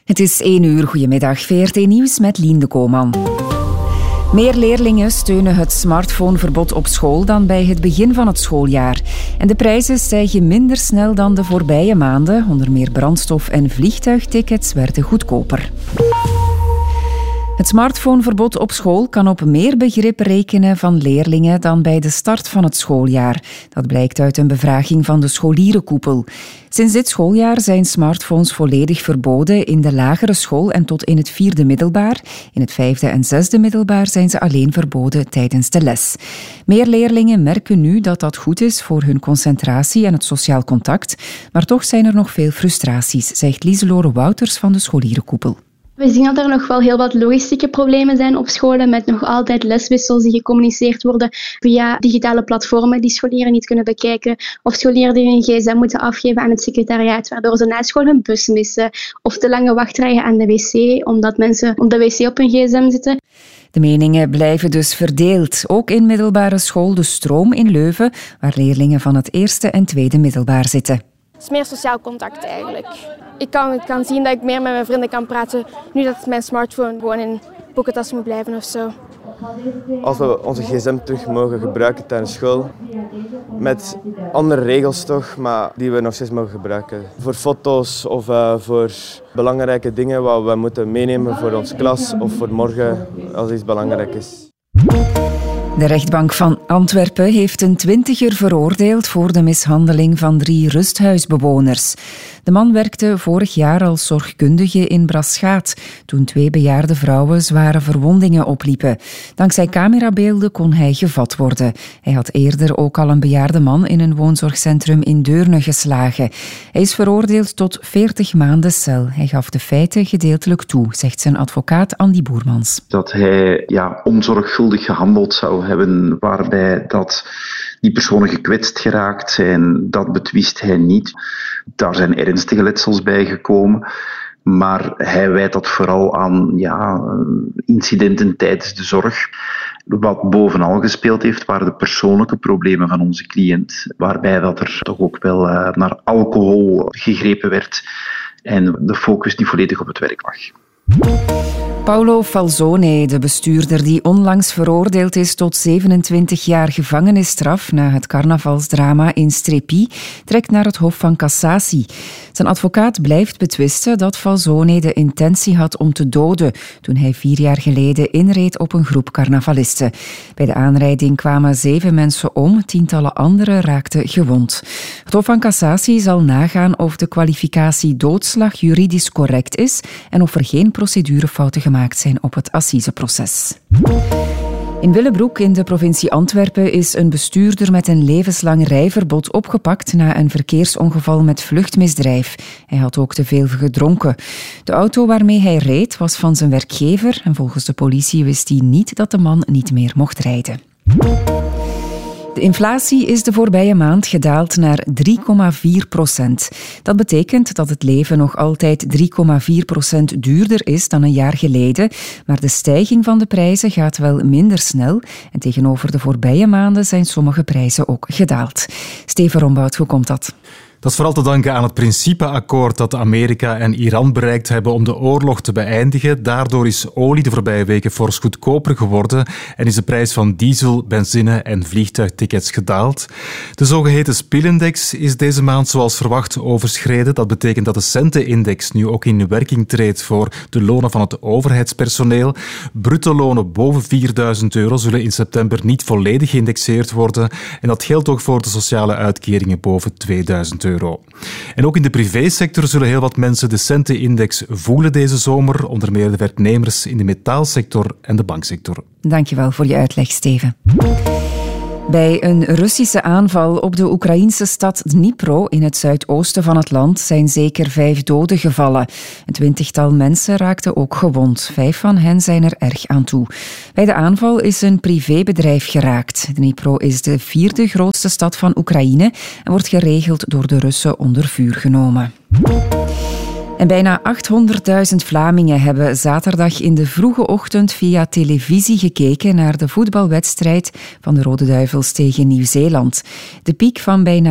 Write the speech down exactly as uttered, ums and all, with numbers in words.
Het is één uur. Goedemiddag. V R T Nieuws met Lien de Kooman. Meer leerlingen steunen het smartphoneverbod op school dan bij het begin van het schooljaar. En de prijzen stijgen minder snel dan de voorbije maanden. Onder meer brandstof- en vliegtuigtickets werden goedkoper. Het smartphoneverbod op school kan op meer begrip rekenen van leerlingen dan bij de start van het schooljaar. Dat blijkt uit een bevraging van de scholierenkoepel. Sinds dit schooljaar zijn smartphones volledig verboden in de lagere school en tot in het vierde middelbaar. In het vijfde en zesde middelbaar zijn ze alleen verboden tijdens de les. Meer leerlingen merken nu dat dat goed is voor hun concentratie en het sociaal contact. Maar toch zijn er nog veel frustraties, zegt Lieselore Wouters van de scholierenkoepel. We zien dat er nog wel heel wat logistieke problemen zijn op scholen met nog altijd leswissels die gecommuniceerd worden via digitale platformen die scholieren niet kunnen bekijken of scholieren die hun gsm moeten afgeven aan het secretariaat, waardoor ze na school hun bus missen of te lange wachtrijen aan de wc omdat mensen op de wc op hun gsm zitten. De meningen blijven dus verdeeld. Ook in middelbare school De Stroom in Leuven, waar leerlingen van het eerste en tweede middelbaar zitten. Het is meer sociaal contact eigenlijk. Ik kan, ik kan zien dat ik meer met mijn vrienden kan praten nu dat mijn smartphone gewoon in pockettas moet blijven of zo. Als we onze gsm terug mogen gebruiken tijdens school, met andere regels toch, maar die we nog steeds mogen gebruiken. Voor foto's of uh, voor belangrijke dingen wat we moeten meenemen voor onze klas of voor morgen als iets belangrijk is. De rechtbank van Antwerpen heeft een twintiger veroordeeld voor de mishandeling van drie rusthuisbewoners. De man werkte vorig jaar als zorgkundige in Braschaat, toen twee bejaarde vrouwen zware verwondingen opliepen. Dankzij camerabeelden kon hij gevat worden. Hij had eerder ook al een bejaarde man in een woonzorgcentrum in Deurne geslagen. Hij is veroordeeld tot veertig maanden cel. Hij gaf de feiten gedeeltelijk toe, zegt zijn advocaat Andy Boermans. Dat hij ja, onzorgvuldig gehandeld zou hebben, waarbij dat die personen gekwetst geraakt zijn, dat betwist hij niet. Daar zijn ernstige letsels bij gekomen, maar hij wijt dat vooral aan ja, incidenten tijdens de zorg. Wat bovenal gespeeld heeft, waren de persoonlijke problemen van onze cliënt, waarbij dat er toch ook wel uh, naar alcohol gegrepen werd en de focus die volledig op het werk lag. Paolo Falzone, de bestuurder die onlangs veroordeeld is tot zevenentwintig jaar gevangenisstraf na het carnavalsdrama in Strepi, trekt naar het Hof van Cassatie. Zijn advocaat blijft betwisten dat Falzone de intentie had om te doden toen hij vier jaar geleden inreed op een groep carnavalisten. Bij de aanrijding kwamen zeven mensen om, tientallen anderen raakten gewond. Het Hof van Cassatie zal nagaan of de kwalificatie doodslag juridisch correct is en of er geen procedurefouten gemaakt zijn op het assiseproces. In Willebroek in de provincie Antwerpen is een bestuurder met een levenslang rijverbod opgepakt na een verkeersongeval met vluchtmisdrijf. Hij had ook te veel gedronken. De auto waarmee hij reed was van zijn werkgever en volgens de politie wist hij niet dat de man niet meer mocht rijden. De inflatie is de voorbije maand gedaald naar drie komma vier procent. Dat betekent dat het leven nog altijd drie komma vier procent duurder is dan een jaar geleden, maar de stijging van de prijzen gaat wel minder snel en tegenover de voorbije maanden zijn sommige prijzen ook gedaald. Steven Rombout, hoe komt dat? Dat is vooral te danken aan het principeakkoord dat Amerika en Iran bereikt hebben om de oorlog te beëindigen. Daardoor is olie de voorbije weken fors goedkoper geworden en is de prijs van diesel, benzine en vliegtuigtickets gedaald. De zogeheten spielindex is deze maand zoals verwacht overschreden. Dat betekent dat de centenindex nu ook in werking treedt voor de lonen van het overheidspersoneel. Bruto lonen boven vierduizend euro zullen in september niet volledig geïndexeerd worden en dat geldt ook voor de sociale uitkeringen boven tweeduizend euro. En ook in de privésector zullen heel wat mensen de centenindex voelen deze zomer, onder meer de werknemers in de metaalsector en de banksector. Dankjewel voor je uitleg, Steven. Bij een Russische aanval op de Oekraïnse stad Dnipro in het zuidoosten van het land zijn zeker vijf doden gevallen. Een twintigtal mensen raakten ook gewond. Vijf van hen zijn er erg aan toe. Bij de aanval is een privébedrijf geraakt. Dnipro is de vierde grootste stad van Oekraïne en wordt geregeld door de Russen onder vuur genomen. En bijna achthonderdduizend Vlamingen hebben zaterdag in de vroege ochtend via televisie gekeken naar de voetbalwedstrijd van de Rode Duivels tegen Nieuw-Zeeland. De piek van bijna